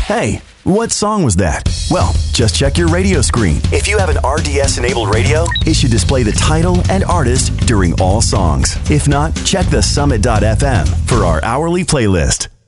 Hey, what song was that? Well, just check your radio screen. If you have an RDS-enabled radio, it should display the title and artist during all songs. If not, check the Summit.fm for our hourly playlist.